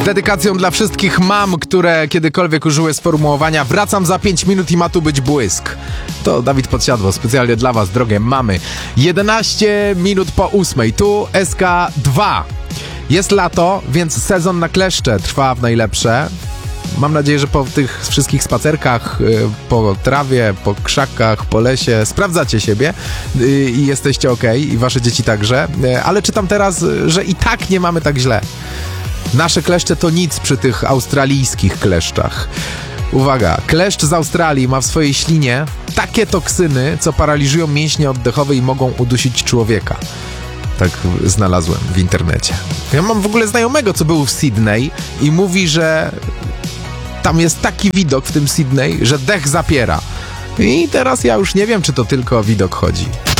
dedykacją dla wszystkich mam, które kiedykolwiek użyły sformułowania wracam za 5 minut i ma tu być błysk. To Dawid Podsiadło, specjalnie dla was, drogie mamy. 11 minut po 8, tu SK2. Jest lato, więc sezon na kleszcze trwa w najlepsze. Mam nadzieję, że po tych wszystkich spacerkach, po trawie, po krzakach, po lesie sprawdzacie siebie i jesteście okej, i wasze dzieci także. Ale czytam teraz, że i tak nie mamy tak źle. Nasze kleszcze to nic przy tych australijskich kleszczach. Uwaga, kleszcz z Australii ma w swojej ślinie takie toksyny, co paraliżują mięśnie oddechowe i mogą udusić człowieka. Tak znalazłem w internecie. Ja mam w ogóle znajomego, co był w Sydney i mówi, że tam jest taki widok w tym Sydney, że dech zapiera. I teraz ja już nie wiem, czy to tylko o widok chodzi.